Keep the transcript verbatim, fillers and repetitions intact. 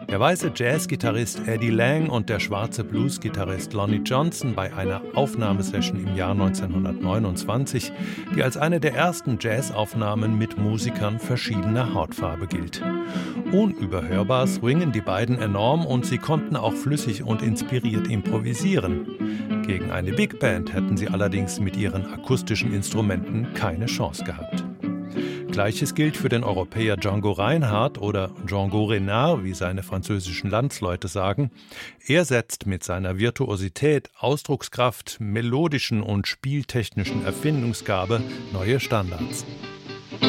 Der weiße Jazzgitarrist Eddie Lang und der schwarze Bluesgitarrist Lonnie Johnson bei einer Aufnahmesession im Jahr neunzehnhundertneunundzwanzig, die als eine der ersten Jazzaufnahmen mit Musikern verschiedener Hautfarbe gilt. Unüberhörbar swingen die beiden enorm und sie konnten auch flüssig und inspiriert improvisieren. Gegen eine Big Band hätten sie allerdings mit ihren akustischen Instrumenten keine Chance gehabt. Gleiches gilt für den Europäer Django Reinhardt oder Django Reinhardt, wie seine französischen Landsleute sagen. Er setzt mit seiner Virtuosität, Ausdruckskraft, melodischen und spieltechnischen Erfindungsgabe neue Standards.